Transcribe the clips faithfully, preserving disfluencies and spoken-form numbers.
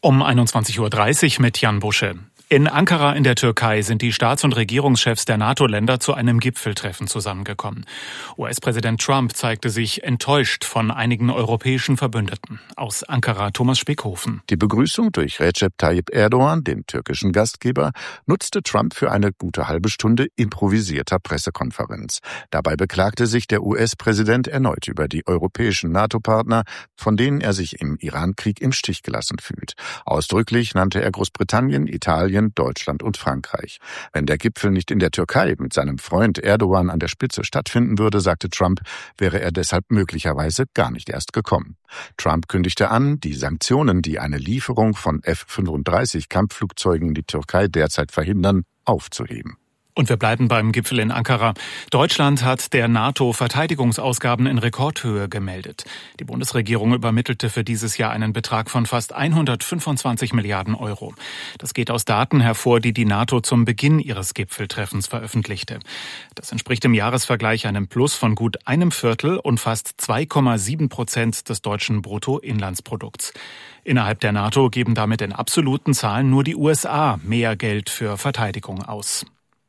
Um einundzwanzig Uhr dreißig mit Jan Busche. In Ankara in der Türkei sind die Staats- und Regierungschefs der NATO-Länder zu einem Gipfeltreffen zusammengekommen. U S-Präsident Trump zeigte sich enttäuscht von einigen europäischen Verbündeten. Aus Ankara Thomas Spickhofen. Die Begrüßung durch Recep Tayyip Erdogan, den türkischen Gastgeber, nutzte Trump für eine gute halbe Stunde improvisierter Pressekonferenz. Dabei beklagte sich der U S-Präsident erneut über die europäischen NATO-Partner, von denen er sich im Iran-Krieg im Stich gelassen fühlt. Ausdrücklich nannte er Großbritannien, Italien, Deutschland und Frankreich. Wenn der Gipfel nicht in der Türkei mit seinem Freund Erdogan an der Spitze stattfinden würde, sagte Trump, wäre er deshalb möglicherweise gar nicht erst gekommen. Trump kündigte an, die Sanktionen, die eine Lieferung von F fünfunddreißig Kampfflugzeugen in die Türkei derzeit verhindern, aufzuheben. Und wir bleiben beim Gipfel in Ankara. Deutschland hat der NATO Verteidigungsausgaben in Rekordhöhe gemeldet. Die Bundesregierung übermittelte für dieses Jahr einen Betrag von fast hundertfünfundzwanzig Milliarden Euro. Das geht aus Daten hervor, die die NATO zum Beginn ihres Gipfeltreffens veröffentlichte. Das entspricht im Jahresvergleich einem Plus von gut einem Viertel und fast zwei Komma sieben Prozent des deutschen Bruttoinlandsprodukts. Innerhalb der NATO geben damit in absoluten Zahlen nur die U S A mehr Geld für Verteidigung aus.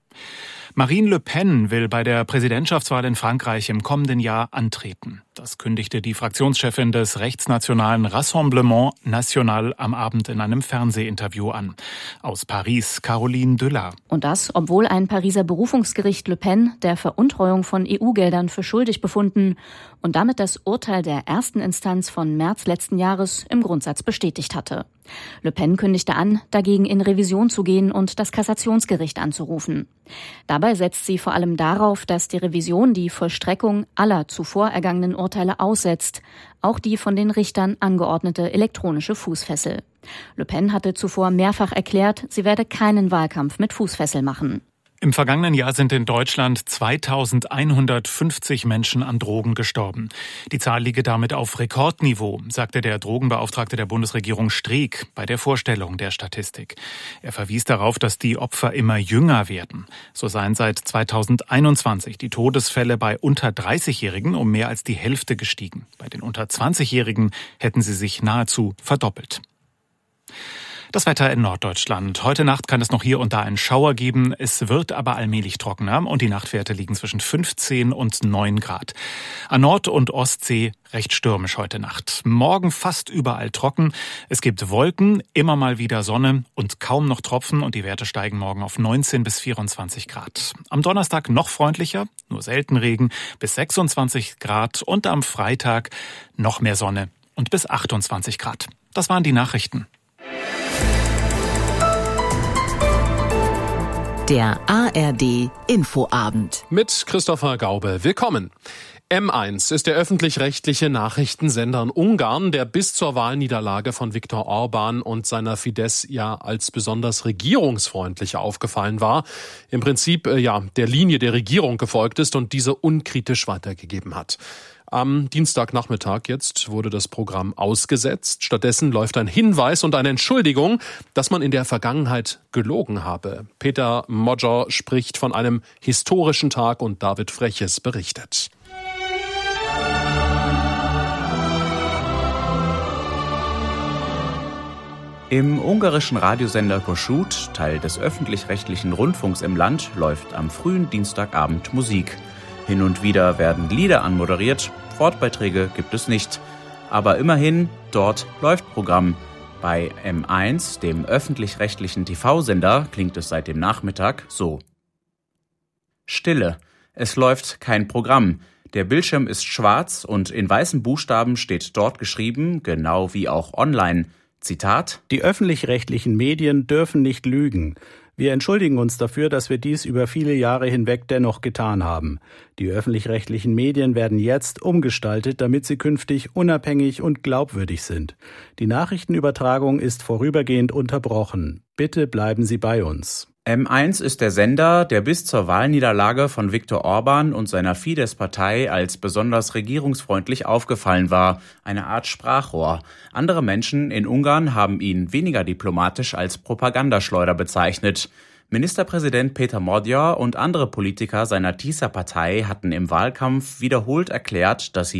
Marine Le Pen will bei der Präsidentschaftswahl in Frankreich im kommenden Jahr antreten. Das kündigte die Fraktionschefin des rechtsnationalen Rassemblement National am Abend in einem Fernsehinterview an. Aus Paris, Caroline Düllar. Und das, obwohl ein Pariser Berufungsgericht Le Pen der Veruntreuung von E U-Geldern für schuldig befunden und damit das Urteil der ersten Instanz von März letzten Jahres im Grundsatz bestätigt hatte. Le Pen kündigte an, dagegen in Revision zu gehen und das Kassationsgericht anzurufen. Dabei setzt sie vor allem darauf, dass die Revision die Vollstreckung aller zuvor ergangenen Urteile aussetzt, auch die von den Richtern angeordnete elektronische Fußfessel. Le Pen hatte zuvor mehrfach erklärt, sie werde keinen Wahlkampf mit Fußfessel machen. Im vergangenen Jahr sind in Deutschland zweitausendeinhundertfünfzig Menschen an Drogen gestorben. Die Zahl liege damit auf Rekordniveau, sagte der Drogenbeauftragte der Bundesregierung Streeck bei der Vorstellung der Statistik. Er verwies darauf, dass die Opfer immer jünger werden. So seien seit zweitausendeinundzwanzig die Todesfälle bei unter dreißigjährigen um mehr als die Hälfte gestiegen. Bei den unter zwanzigjährigen hätten sie sich nahezu verdoppelt. Das Wetter in Norddeutschland. Heute Nacht kann es noch hier und da einen Schauer geben. Es wird aber allmählich trockener und die Nachtwerte liegen zwischen fünfzehn und neun Grad. An Nord- und Ostsee recht stürmisch heute Nacht. Morgen fast überall trocken. Es gibt Wolken, immer mal wieder Sonne und kaum noch Tropfen und die Werte steigen morgen auf neunzehn bis vierundzwanzig Grad. Am Donnerstag noch freundlicher, nur selten Regen, bis sechsundzwanzig Grad und am Freitag noch mehr Sonne und bis achtundzwanzig Grad. Das waren die Nachrichten. Der A R D Infoabend mit Christopher Gaube. Willkommen. M eins ist der öffentlich-rechtliche Nachrichtensender in Ungarn, der bis zur Wahlniederlage von Viktor Orbán und seiner Fidesz ja als besonders regierungsfreundlich aufgefallen war. Im Prinzip ja der Linie der Regierung gefolgt ist und diese unkritisch weitergegeben hat. Am Dienstagnachmittag jetzt wurde das Programm ausgesetzt. Stattdessen läuft ein Hinweis und eine Entschuldigung, dass man in der Vergangenheit gelogen habe. Peter Modger spricht von einem historischen Tag und David Freches berichtet. Im ungarischen Radiosender Kossuth, Teil des öffentlich-rechtlichen Rundfunks im Land, läuft am frühen Dienstagabend Musik. Hin und wieder werden Lieder anmoderiert, Wortbeiträge gibt es nicht. Aber immerhin, dort läuft Programm. Bei M eins, dem öffentlich-rechtlichen T V-Sender, klingt es seit dem Nachmittag so. Stille. Es läuft kein Programm. Der Bildschirm ist schwarz und in weißen Buchstaben steht dort geschrieben, genau wie auch online, Zitat: Die öffentlich-rechtlichen Medien dürfen nicht lügen. Wir entschuldigen uns dafür, dass wir dies über viele Jahre hinweg dennoch getan haben. Die öffentlich-rechtlichen Medien werden jetzt umgestaltet, damit sie künftig unabhängig und glaubwürdig sind. Die Nachrichtenübertragung ist vorübergehend unterbrochen. Bitte bleiben Sie bei uns. M eins ist der Sender, der bis zur Wahlniederlage von Viktor Orbán und seiner Fidesz-Partei als besonders regierungsfreundlich aufgefallen war, eine Art Sprachrohr. Andere Menschen in Ungarn haben ihn weniger diplomatisch als Propagandaschleuder bezeichnet. Ministerpräsident Peter Magyar und andere Politiker seiner Tisza-Partei hatten im Wahlkampf wiederholt erklärt, dass sie